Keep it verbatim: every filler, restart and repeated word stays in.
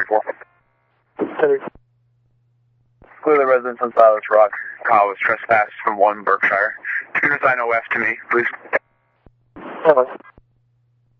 three four. Clear the residence on Silas Rock. Kyle was trespassed from one Berkshire. Two nine O F to me, please. the